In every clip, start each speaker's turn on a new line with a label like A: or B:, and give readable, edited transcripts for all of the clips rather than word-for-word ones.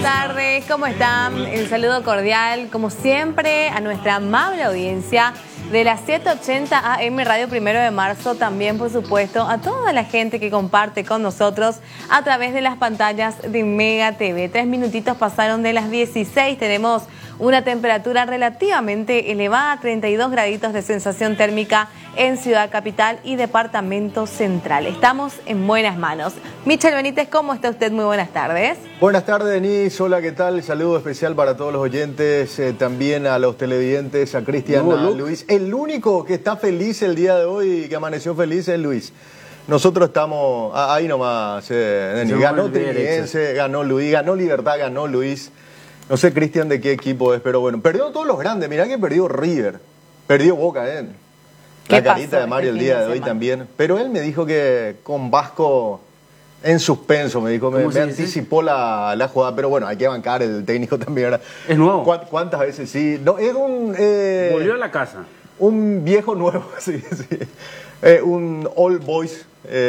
A: tardes, ¿cómo están? El saludo cordial, como siempre, a nuestra amable audiencia de la 780 AM Radio 1 de Marzo, también, por supuesto, a toda la gente que comparte con nosotros a través de las pantallas de Mega TV. 3 minutitos pasaron de las 16, tenemos una temperatura relativamente elevada, 32 graditos de sensación térmica en Ciudad Capital y Departamento Central. Estamos en buenas manos. Michel Benítez, ¿cómo está usted? Muy buenas tardes.
B: Buenas tardes, Denise. Hola, ¿qué tal? Saludo especial para todos los oyentes, también a los televidentes, a Cristian, a Luis. El único que está feliz el día de hoy y que amaneció feliz es Luis. Nosotros estamos ahí nomás, Denis. Ganó Trinidense, ganó Luis, ganó Libertad, ganó Luis. No sé, Cristian, de qué equipo es, pero bueno, perdió todos los grandes. Mirá que perdió River, perdió Boca, La carita de Mario el día de hoy también. Pero él me dijo que con Vasco en suspenso, me dijo, me anticipó la jugada. Pero bueno, hay que bancar el técnico también. ¿Verdad?
C: ¿Es nuevo?
B: ¿Cuántas veces? Sí. No, es un...
C: volvió a la casa.
B: Un viejo nuevo, sí. Un All Boys.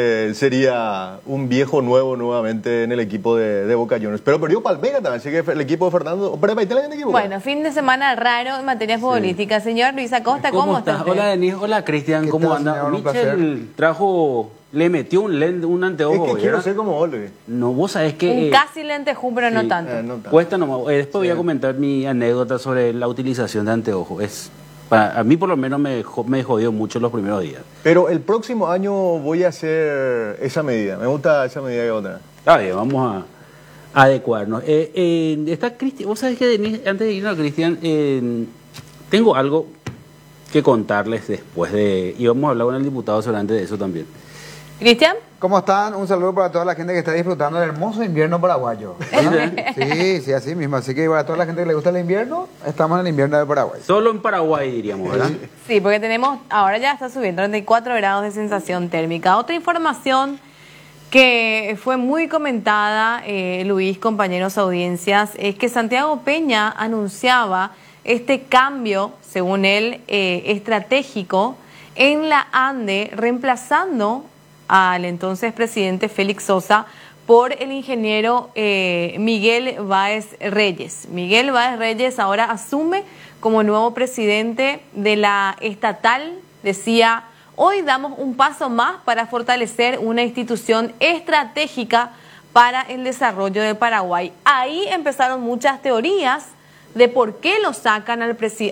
B: Sería un viejo nuevo nuevamente en el equipo de Boca Juniors. Pero perdió Palmeiras también, así que el equipo de Fernando...
A: Bueno, fin de semana raro en materia futbolística. Señor Luis Acosta, ¿cómo está usted?
C: Hola, Denise. Hola, Cristian. ¿Cómo anda? Michel trajo... Le metió un anteojo.
B: Es que quiero ser como vos, Luis.
C: No, vos sabés que...
A: Un casi lentejú, pero no tanto.
B: No tanto.
C: Cuesta nomás. Después voy a comentar mi anécdota sobre la utilización de anteojo. A mí por lo menos me jodió mucho los primeros días.
B: Pero el próximo año voy a hacer esa medida. Me gusta esa medida que otra.
C: Está bien, vamos a adecuarnos. Está Cristian. Vos sabés que antes de irnos a Cristian, tengo algo que contarles después de... Y vamos a hablar con el diputado solamente de eso también.
A: ¿Cristian?
D: ¿Cómo están? Un saludo para toda la gente que está disfrutando del hermoso invierno paraguayo. Sí, así mismo. Así que para toda la gente que le gusta el invierno, estamos en el invierno de Paraguay.
C: Solo en Paraguay, diríamos, ¿verdad?
A: Sí, porque tenemos, ahora ya está subiendo 34 grados de sensación térmica. Otra información que fue muy comentada, Luis, compañeros audiencias, es que Santiago Peña anunciaba este cambio, según él, estratégico en la ANDE, reemplazando al entonces presidente Félix Sosa por el ingeniero Miguel Báez Reyes. Miguel Báez Reyes ahora asume como nuevo presidente de la estatal. Decía, hoy damos un paso más para fortalecer una institución estratégica para el desarrollo de Paraguay. Ahí empezaron muchas teorías de por qué lo sacan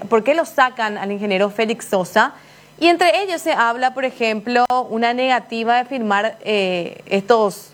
A: al ingeniero Félix Sosa. Y entre ellos se habla, por ejemplo, una negativa de firmar estos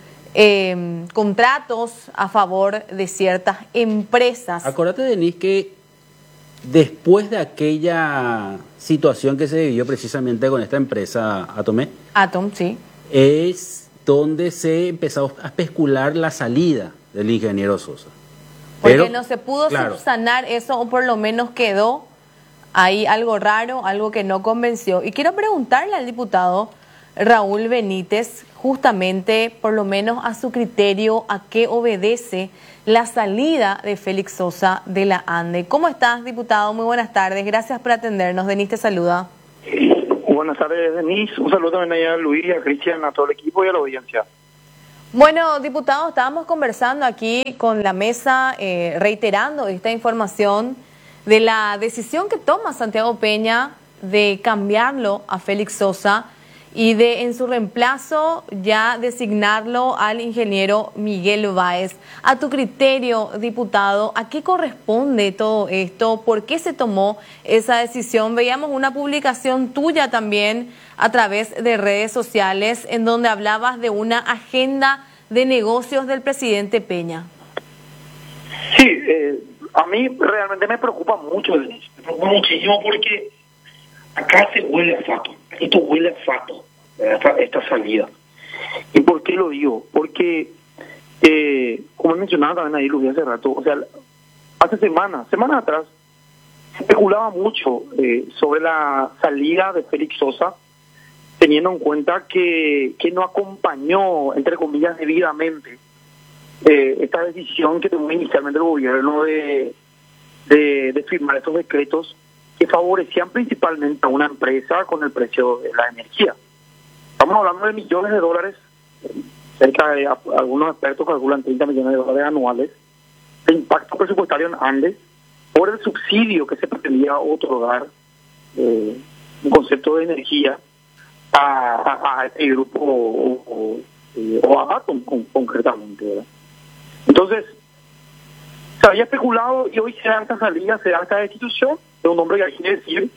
A: contratos a favor de ciertas empresas.
C: Acordate, Denise, que después de aquella situación que se vivió precisamente con esta empresa
A: Atom, sí.
C: Es donde se empezó a especular la salida del ingeniero Sosa.
A: Porque no se pudo subsanar eso, o por lo menos quedó hay algo raro, algo que no convenció. Y quiero preguntarle al diputado Raúl Benítez, justamente, por lo menos a su criterio, a qué obedece la salida de Félix Sosa de la ANDE. ¿Cómo estás, diputado? Muy buenas tardes. Gracias por atendernos. Denise te saluda.
E: Buenas tardes, Denise. Un saludo también a Luis, a Cristian, a todo el equipo y a la audiencia.
A: Bueno, diputado, estábamos conversando aquí con la mesa, reiterando esta información de la decisión que toma Santiago Peña de cambiarlo a Félix Sosa y de en su reemplazo ya designarlo al ingeniero Miguel Báez. A tu criterio, diputado, ¿a qué corresponde todo esto? ¿Por qué se tomó esa decisión? Veíamos una publicación tuya también a través de redes sociales en donde hablabas de una agenda de negocios del presidente Peña.
E: Sí, a mí realmente me preocupa mucho, me preocupa muchísimo porque acá se huele a fato, esto huele a fato, esta salida. ¿Y por qué lo digo? Porque, como mencionaba también ahí Luis hace rato, o sea, hace semanas atrás, se especulaba mucho sobre la salida de Félix Sosa, teniendo en cuenta que no acompañó, entre comillas, debidamente esta decisión que tomó inicialmente el gobierno de firmar estos decretos que favorecían principalmente a una empresa con el precio de la energía. Estamos hablando de millones de dólares, cerca de algunos expertos calculan 30 millones de dólares anuales, de impacto presupuestario en Andes por el subsidio que se pretendía otorgar, un concepto de energía a este grupo o a Atom concretamente, ¿verdad? Entonces, se había especulado y hoy se da esta salida, se da esta destitución de un hombre que hay que decir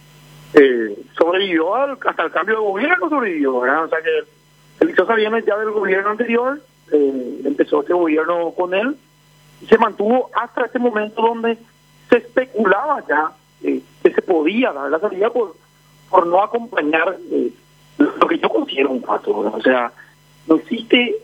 E: sobrevivió hasta el cambio de gobierno, sobrevivió, ¿verdad? O sea que el Vistosa viene ya del gobierno anterior, empezó este gobierno con él y se mantuvo hasta este momento donde se especulaba ya que se podía dar la salida por no acompañar lo que yo considero un paso, ¿verdad? O sea, no existe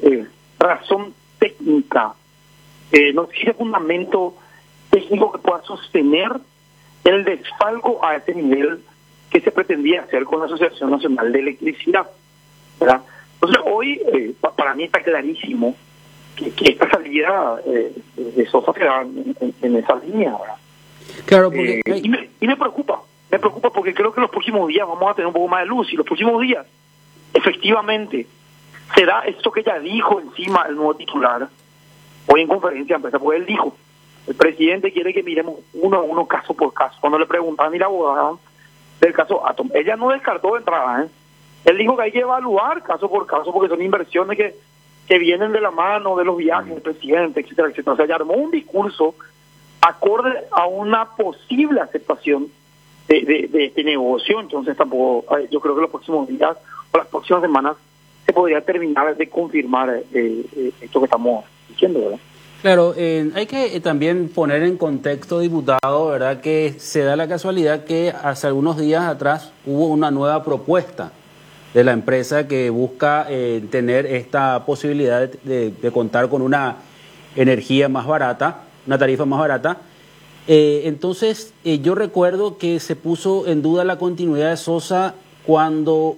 E: razón técnica, no existe fundamento técnico que pueda sostener el desfalco a ese nivel que se pretendía hacer con la Asociación Nacional de Electricidad, ¿verdad? Entonces hoy para mí está clarísimo que esta salida de Sosa se da en esa línea, ¿verdad?
C: Claro, porque
E: y me preocupa porque creo que los próximos días vamos a tener un poco más de luz y los próximos días efectivamente se da esto que ya dijo encima el nuevo titular hoy en conferencia de prensa, porque él dijo: el presidente quiere que miremos uno a uno, caso por caso. Cuando le preguntaban y la abogada del caso Atom, ella no descartó de entrada, él dijo que hay que evaluar caso por caso porque son inversiones que vienen de la mano de los viajes del presidente, etcétera, etcétera. O sea, ya armó un discurso acorde a una posible aceptación de este negocio. Entonces tampoco, yo creo que los próximos días o las próximas semanas se podría terminar de confirmar esto que estamos diciendo, ¿verdad?
C: Claro, hay que también poner en contexto, diputado, ¿verdad?, que se da la casualidad que hace algunos días atrás hubo una nueva propuesta de la empresa que busca tener esta posibilidad de contar con una energía más barata, una tarifa más barata. Entonces, yo recuerdo que se puso en duda la continuidad de Sosa cuando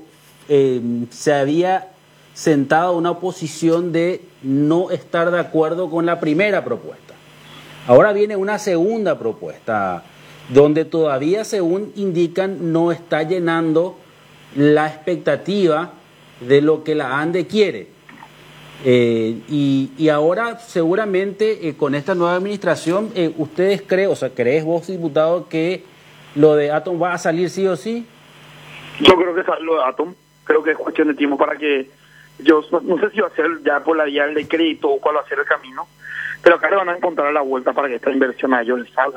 C: se había sentado una posición de no estar de acuerdo con la primera propuesta. Ahora viene una segunda propuesta, donde todavía, según indican, no está llenando la expectativa de lo que la ANDE quiere. Y ahora, seguramente, con esta nueva administración, ¿ustedes crees vos, diputado, que lo de Atom va a salir sí o sí?
E: Yo creo que lo de Atom, creo que es cuestión de tiempo para que yo no sé si va a ser ya por la vía del decreto o cuál va a ser el camino, pero acá le van a encontrar la vuelta para que esta inversión a ellos les salga.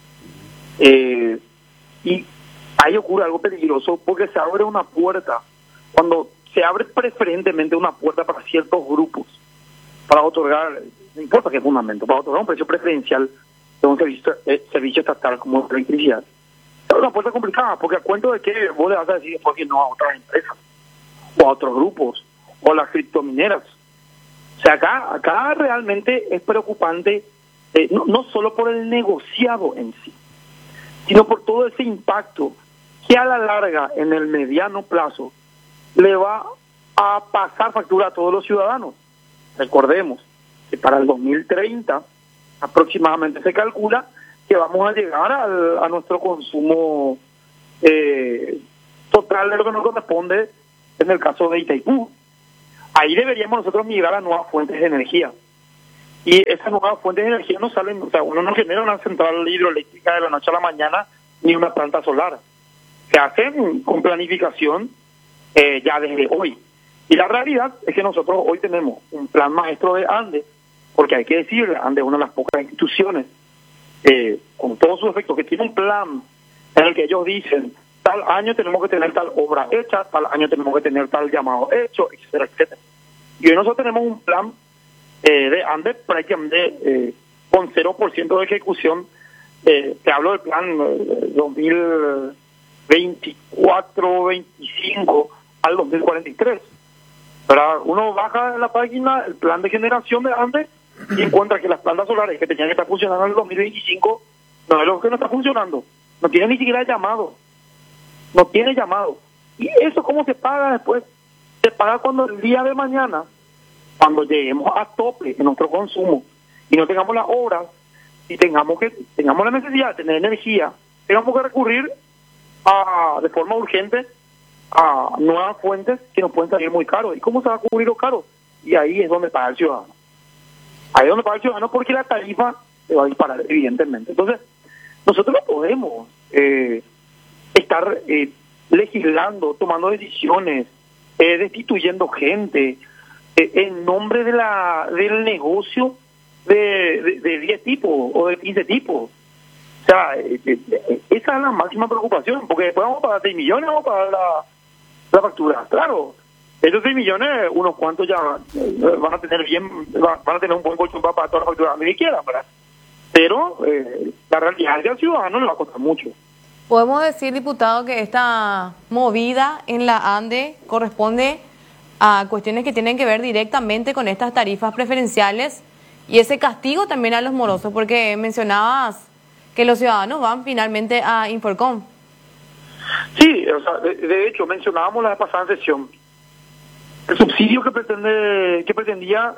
E: Y ahí ocurre algo peligroso porque se abre una puerta, cuando se abre preferentemente una puerta para ciertos grupos, para otorgar, no importa qué fundamento, para otorgar un precio preferencial de un servicio estatal como la electricidad. Es una puerta complicada, porque a cuento de que vos le vas a decir después que no a otras empresas, o a otros grupos, o las criptomineras. O sea, acá realmente es preocupante, no solo por el negociado en sí, sino por todo ese impacto que a la larga, en el mediano plazo, le va a pasar factura a todos los ciudadanos. Recordemos que para el 2030 aproximadamente se calcula que vamos a llegar a nuestro consumo total de lo que nos corresponde en el caso de Itaipú. Ahí deberíamos nosotros migrar a nuevas fuentes de energía. Y esas nuevas fuentes de energía no salen, o sea, uno no genera una central hidroeléctrica de la noche a la mañana ni una planta solar. Se hacen con planificación ya desde hoy. Y la realidad es que nosotros hoy tenemos un plan maestro de ANDE, porque hay que decirle, ANDE es una de las pocas instituciones, con todos sus efectos, que tiene un plan en el que ellos dicen: tal año tenemos que tener tal obra hecha, tal año tenemos que tener tal llamado hecho, etcétera, etcétera. Y hoy nosotros tenemos un plan de ANDE prácticamente con 0% de ejecución. Te hablo del plan 2024-25 al 2043. Pero uno baja en la página el plan de generación de ANDE y encuentra que las plantas solares que tenían que estar funcionando en el 2025 no es lo que no está funcionando. No tiene ni siquiera llamado. No tiene llamado. ¿Y eso cómo se paga después? Se paga cuando el día de mañana, cuando lleguemos a tope en nuestro consumo y no tengamos las obras y tengamos la necesidad de tener energía, tengamos que recurrir de forma urgente a nuevas fuentes que nos pueden salir muy caros. ¿Y cómo se va a cubrir lo caro? Y ahí es donde paga el ciudadano. Ahí es donde paga el ciudadano porque la tarifa se va a disparar, evidentemente. Entonces, nosotros no podemos estar legislando, tomando decisiones, destituyendo gente en nombre del negocio de 10 tipos o de 15 tipos. O sea, esa es la máxima preocupación, porque después vamos a pagar 6 millones, vamos a pagar la factura. Claro, esos 6 millones, unos cuantos ya van a tener un buen colchón para pagar todas las facturas que quieran, ¿verdad? Pero la realidad es que al ciudadano le va a costar mucho.
A: Podemos decir, diputado, que esta movida en la ANDE corresponde a cuestiones que tienen que ver directamente con estas tarifas preferenciales y ese castigo también a los morosos, porque mencionabas que los ciudadanos van finalmente a Infocomm.
E: Sí, o sea, de hecho, mencionábamos la vez pasada en sesión el subsidio que pretendía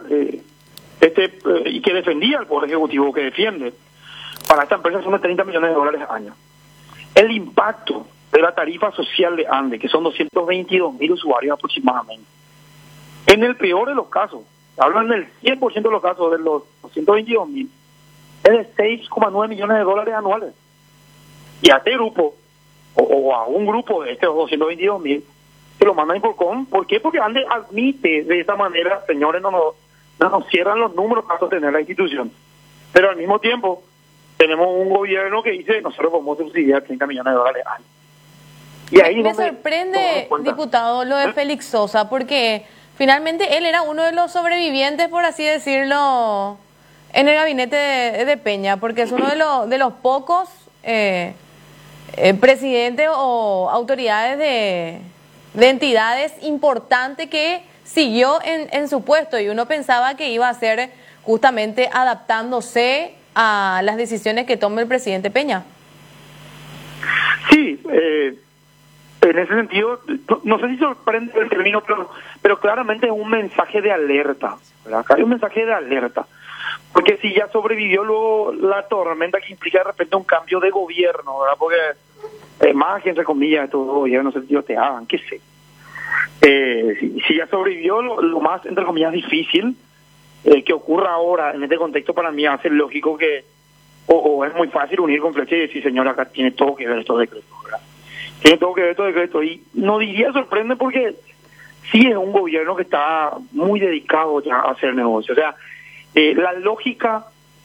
E: y que defendía el Poder Ejecutivo, que defiende para esta empresa, son de 30 millones de dólares al año. El impacto de la tarifa social de ANDE, que son 222.000 usuarios aproximadamente, en el peor de los casos, hablo en el 100% de los casos de los 222.000, es de 6,9 millones de dólares anuales. Y a este grupo, o a un grupo de estos 222.000, se lo mandan por Infocomm. ¿Por qué? Porque ANDE admite de esa manera, señores, no nos cierran los números para sostener la institución. Pero al mismo tiempo, tenemos un gobierno que dice, nosotros podemos subsidiar 30 millones de dólares al año. Y ahí
A: me sorprende, diputado, lo de Félix Sosa, porque finalmente él era uno de los sobrevivientes, por así decirlo, en el gabinete de Peña, porque es uno de los pocos presidentes o autoridades de entidades importantes que siguió en su puesto, y uno pensaba que iba a ser justamente adaptándose a las decisiones que tome el presidente Peña.
E: Sí, en ese sentido, no sé si sorprende el término, pero claramente es un mensaje de alerta, ¿verdad? Acá hay un mensaje de alerta, porque si ya sobrevivió luego la tormenta que implica de repente un cambio de gobierno, ¿verdad? Porque más que entre comillas estos gobiernos te hagan, qué sé. Si ya sobrevivió lo más entre comillas difícil que ocurra ahora en este contexto, para mí hace lógico que o es muy fácil unir con flecha y decir, señor, acá tiene todo que ver estos decretos, ¿verdad? Tiene todo que ver estos decretos, y no diría sorprende porque sí es un gobierno que está muy dedicado ya a hacer negocio. O sea, la lógica,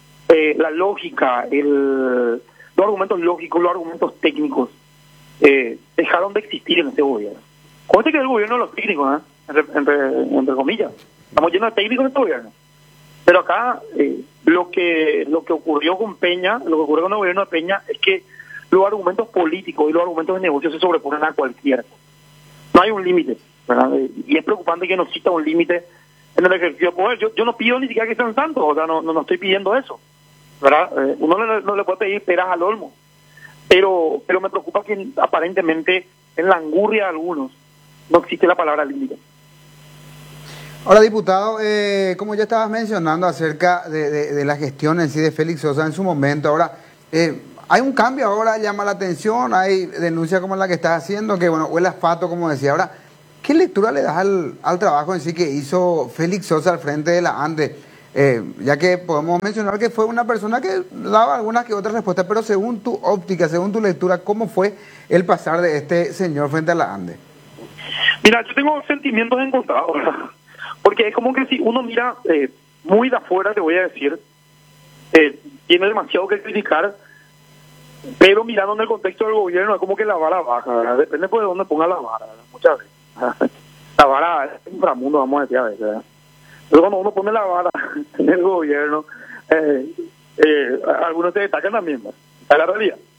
E: los argumentos lógicos, los argumentos técnicos dejaron de existir en este gobierno. Cuente que es el gobierno de los técnicos, entre comillas. Estamos llenos de técnicos en este gobierno. Pero acá lo que ocurrió con Peña, lo que ocurrió con el gobierno de Peña, es que los argumentos políticos y los argumentos de negocio se sobreponen a cualquiera. No hay un límite, ¿verdad? Y es preocupante que no exista un límite en el ejercicio de poder. Yo no pido ni siquiera que sean santos, o sea, no estoy pidiendo eso, ¿verdad? Uno no le puede pedir peras al olmo, pero me preocupa que aparentemente en la angurria de algunos no existe la palabra límite.
D: Ahora, diputado, como ya estabas mencionando acerca de la gestión en sí de Félix Sosa en su momento, ahora hay un cambio, ahora llama la atención, hay denuncias como la que estás haciendo, que bueno, huele a fato, como decía. Ahora, ¿qué lectura le das al trabajo en sí que hizo Félix Sosa al frente de la ANDE? Ya que podemos mencionar que fue una persona que daba algunas que otras respuestas, pero según tu óptica, según tu lectura, ¿cómo fue el pasar de este señor frente a la ANDE?
E: Mira, yo tengo sentimientos encontrados, ¿verdad? Porque es como que si uno mira muy de afuera, te voy a decir, tiene demasiado que criticar, pero mirando en el contexto del gobierno es como que la vara baja, ¿verdad? Depende de dónde ponga la vara, ¿verdad? Muchas veces. La vara es un inframundo, vamos a decir a veces, ¿verdad? Pero cuando uno pone la vara en el gobierno, algunos se destacan también, ¿verdad? Esa es la realidad.